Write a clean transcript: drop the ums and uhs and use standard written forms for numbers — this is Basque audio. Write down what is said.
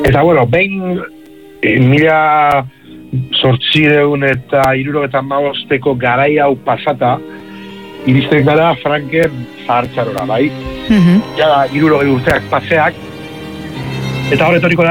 Eta, bueno, behin 1875 garai hau pasata, iristen gara Franken zahartxarora, bai? Ja, 60 urteak paseak, eta hor etoriko